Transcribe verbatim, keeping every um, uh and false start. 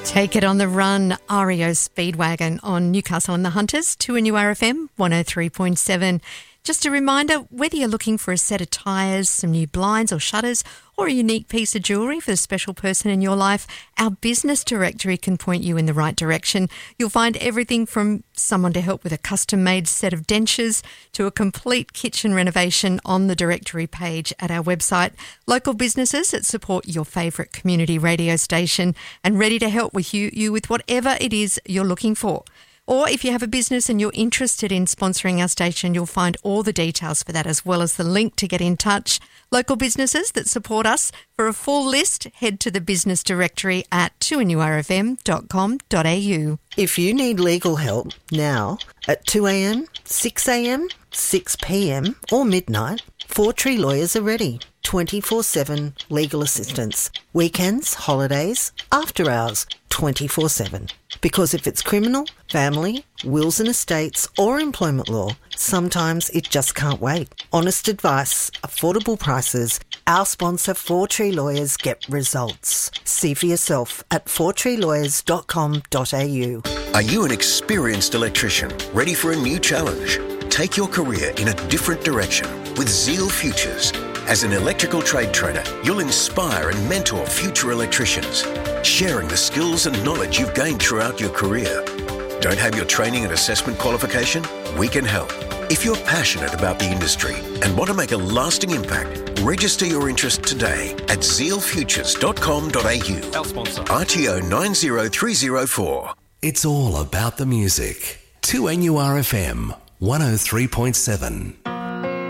Take it on the run, R E O Speedwagon on Newcastle and the Hunters, two N U R F M, one oh three point seven. Just a reminder, whether you're looking for a set of tyres, some new blinds or shutters, or a unique piece of jewellery for a special person in your life, our business directory can point you in the right direction. You'll find everything from someone to help with a custom-made set of dentures to a complete kitchen renovation on the directory page at our website. Local businesses that support your favourite community radio station and ready to help with you, you with whatever it is you're looking for. Or if you have a business and you're interested in sponsoring our station, you'll find all the details for that as well as the link to get in touch. Local businesses that support us. For a full list, head to the business directory at two n u r f m dot com dot a u. If you need legal help now at two a m, six a m, six p m or midnight, Four Tree Lawyers are ready. twenty-four seven legal assistance. Weekends, holidays, after hours, twenty-four seven. Because if it's criminal, family, wills and estates or employment law, sometimes it just can't wait. Honest advice, affordable prices. Our sponsor Four Tree Lawyers get results. See for yourself at four tree lawyers dot com dot a u. Are you an experienced electrician ready for a new challenge? Take your career in a different direction with Zeal Futures. As an electrical trade trainer, you'll inspire and mentor future electricians, sharing the skills and knowledge you've gained throughout your career. Don't have your training and assessment qualification? We can help. If you're passionate about the industry and want to make a lasting impact, register your interest today at zeal futures dot com dot a u. Our sponsor. R T O nine zero three zero four. It's all about the music. two N U R F M, one oh three point seven.